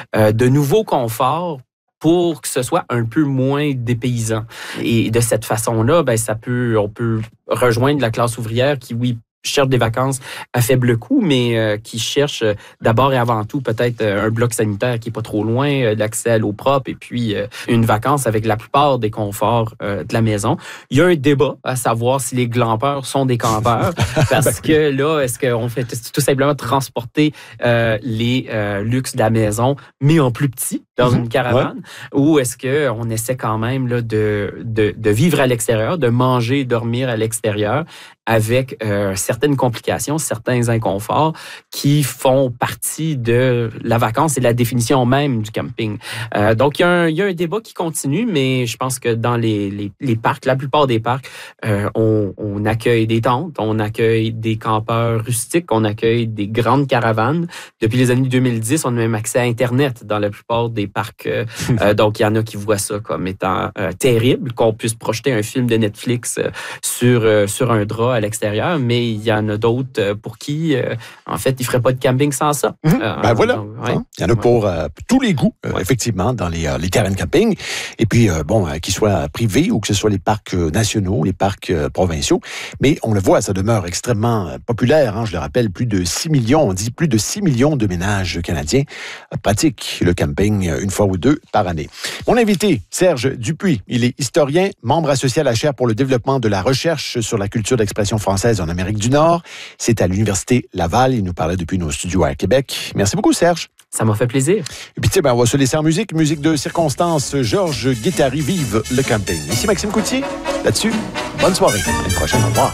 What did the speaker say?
de nouveaux conforts pour que ce soit un peu moins dépaysant. Et de cette façon-là, on peut rejoindre la classe ouvrière qui, oui, cherche des vacances à faible coût, mais qui cherche d'abord et avant tout peut-être un bloc sanitaire qui est pas trop loin, l'accès à l'eau propre et puis une vacance avec la plupart des conforts de la maison. Il y a un débat à savoir si les glampeurs sont des campeurs parce que là, est-ce qu'on fait tout simplement transporter les luxes de la maison, mais en plus petit dans une caravane, ou est-ce qu'on essaie quand même là, de vivre à l'extérieur, de manger et dormir à l'extérieur avec certaines complications, certains inconforts qui font partie de la vacance et de la définition même du camping. Donc, il y a un débat qui continue, mais je pense que dans les parcs, la plupart des parcs, on accueille des tentes, on accueille des campeurs rustiques, on accueille des grandes caravanes. Depuis les années 2010, on a même accès à Internet dans la plupart des parcs. Donc, il y en a qui voient ça comme étant terrible, qu'on puisse projeter un film de Netflix sur un drap à l'extérieur, mais il y en a d'autres pour qui, en fait, ils ne feraient pas de camping sans ça. Voilà. Donc, il y en a pour tous les goûts, effectivement, dans les terrains de camping. Et puis, qu'ils soient privés ou que ce soit les parcs nationaux, les parcs provinciaux. Mais on le voit, ça demeure extrêmement populaire. Je le rappelle, plus de 6 millions de ménages canadiens pratiquent le camping une fois ou deux par année. Mon invité, Serge Dupuis, il est historien, membre associé à la chaire pour le développement de la recherche sur la culture d'expression française en Amérique du Nord. C'est à l'Université Laval. Il nous parlait depuis nos studios à Québec. Merci beaucoup, Serge. Ça m'a fait plaisir. Et puis, on va se laisser en musique de circonstance. Georges Guittari, vive le camping. Ici Maxime Coutier. Là-dessus, bonne soirée. À une prochaine. Au revoir.